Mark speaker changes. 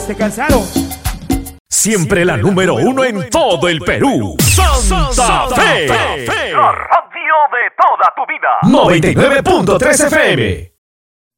Speaker 1: Se cansaron.
Speaker 2: Siempre la número uno en todo el Perú. Santa Fe.
Speaker 3: La radio de toda tu vida.
Speaker 2: 99.3 FM.